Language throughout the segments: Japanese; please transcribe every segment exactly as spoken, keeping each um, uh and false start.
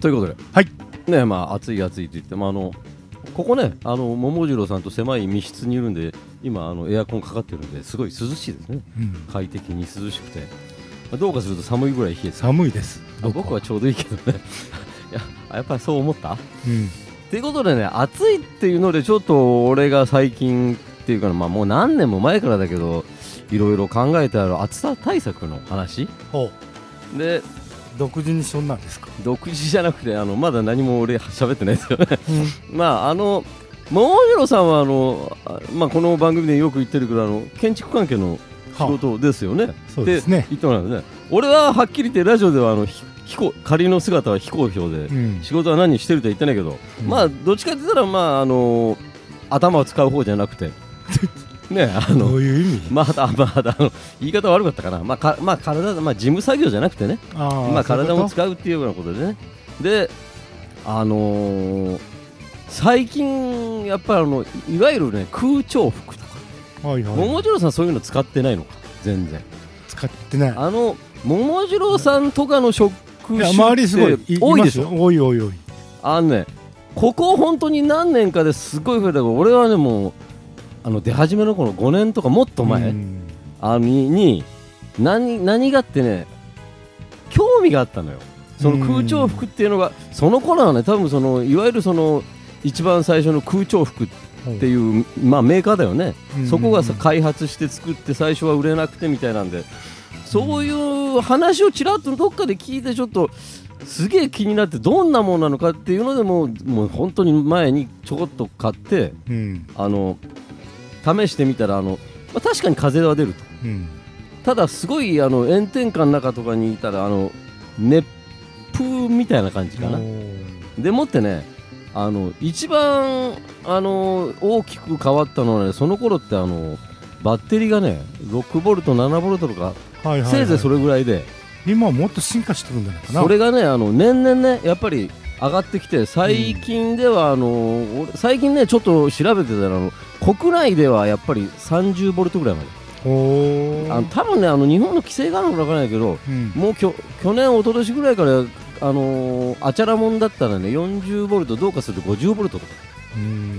ということで、 はいね、まあ暑い暑いと言って、まあ、あのここね、あの桃次郎さんと狭い密室にいるんで、今あのエアコンかかってるんですごい涼しいですね、うん、快適に涼しくて、まあ、どうかすると寒いぐらい冷えて、 寒いです。 僕はちょうどいいけどねいややっぱりそう思った、 うん、 ということでね、暑いっていうのでちょっと俺が最近っていうか、まあ、もう何年も前からだけどいろいろ考えてある暑さ対策の話で、 独自にそんなんですか？ 独自じゃなくて、あのまだ何も俺喋ってないですよね、うん、まああの桃次郎さんはあの、まあ、この番組でよく言ってるけど、あの建築関係の仕事ですよね、はあ、そうですね。 言ってもらうんですね。俺ははっきり言ってラジオではあの非公仮の姿は非公表で、うん、仕事は何してるとは言ってないけど、うん、まあどっちかって言ったら、まああの頭を使う方じゃなくてね、あのどういう意味？ まだまだあの言い方悪かったかな、まあかまあ、体、まあ、事務作業じゃなくてね、 あ、 まあ、体も使うっていうようなことでね、で、あのー、最近やっぱりあのいわゆるね空調服とか、はいはい、桃次郎さんそういうの使ってないのか？全然使ってない。 あの桃次郎さんとかの職種って周りすごい多いでしょ？ 多い多い多い。 あのね、ここ本当に何年かですごい増えたけど、俺はねもうあの出始めの頃ごねんとかもっと前あにに 何, 何がってね興味があったのよ、その空調服っていうのが。その頃はね多分そのいわゆるその一番最初の空調服っていう、まあ、メーカーだよね、そこがさ開発して作って最初は売れなくてみたいなんで、そういう話をちらっとどっかで聞いてちょっとすげえ気になって、どんなものなのかっていうのでもう、もう本当に前にちょこっと買って、うん、あの試してみたらあの、まあ、確かに風は出ると、うん、ただすごいあの炎天下の中とかにいたらあの熱風みたいな感じかな。でもってね、あの一番あの大きく変わったのはね、その頃ってあのバッテリーがねろくボルトななボルトとか、はいはいはい、せいぜいそれぐらいで、 今はもっと進化してるんじゃないかな。 それがねあの年々ねやっぱり上がってきて、最近ではあの、うん、俺最近ねちょっと調べてたらあの国内ではやっぱりさんじゅうボルトぐらいまで、おあの多分ねあの日本の規制があるのか分からないけど、うん、もうきょ去年一昨年ぐらいからあのー、あちゃらもんだったらねよんじゅうボルトどうかするとごじゅうボルトとか、うん、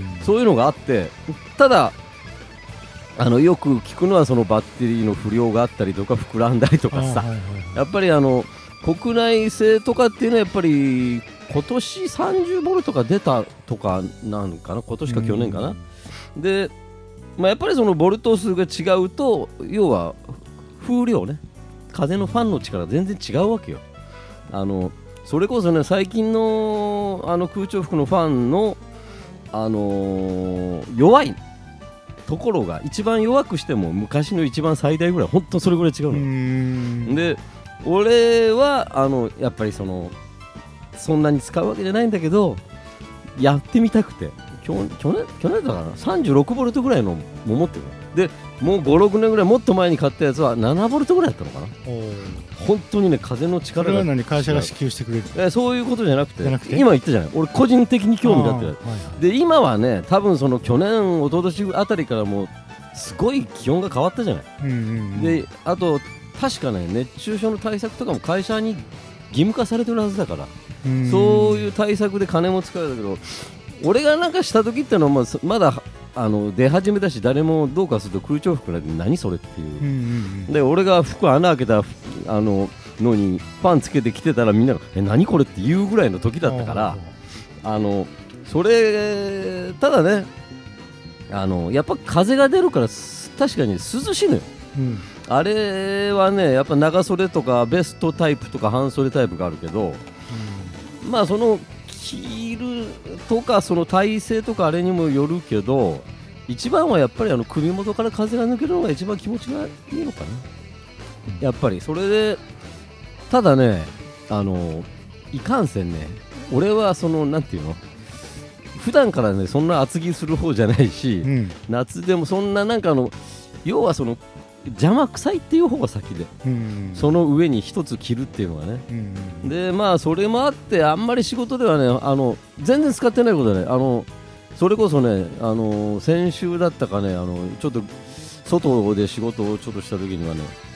そういうのがあって、ただあのよく聞くのはそのバッテリーの不良があったりとか膨らんだりとかさ、はいはいはい、やっぱりあの国内製とかっていうのはやっぱり今年さんじゅうボルトが出たとかなんかな、今年か去年かな、うん、で、まあ、やっぱりそのボルト数が違うと要は風量ね、風のファンの力全然違うわけよ。あのそれこそね最近のあの空調服のファンの、あのー、弱いところが一番弱くしても昔の一番最大ぐらい、本当それぐらい違うの。うーんで俺はあのやっぱりそのそんなに使うわけじゃないんだけどやってみたくて、去年去年去年だからさんじゅうろくボルトぐらいのも持ってるで、もうごろくねんぐらいもっと前に買ったやつはななボルトぐらいだったのかな。本当にね風の力が、 それは何会社が支給してくれる？ えそういうことじゃなくて、今言ったじゃない、俺個人的に興味があって、はいはい、で今はね多分その去年一昨年あたりからもうすごい気温が変わったじゃない、うんうんうん、であと確かね熱中症の対策とかも会社に義務化されてるはずだから、うん、そういう対策で金も使うんだけど、俺がなんかした時ってのはまあまだあの出始めだし、誰もどうかすると空調服なんて何それっていう、うんうんうん、で俺が服穴開けたあののにファンつけて着てたらみんながえ何これっていうぐらいの時だったから、あのそれただねあのやっぱ風が出るから確かに涼しいのよ、うん、あれはねやっぱ長袖とかベストタイプとか半袖タイプがあるけど、うん、まあその着るとかその体勢とかあれにもよるけど、一番はやっぱりあの首元から風が抜けるのが一番気持ちがいいのかな、うん、やっぱりそれで。ただねあのいかんせんね俺はそのなんていうの普段からねそんな厚着する方じゃないし、うん、夏でもそんななんかあの要はその邪魔くさいっていう方が先で、うんうん、その上に一つ着るっていうのがね、うんうん、でまあそれもあってあんまり仕事ではねあの全然使ってないことでね、あのそれこそねあの先週だったかねあのちょっと外で仕事をちょっとした時にはね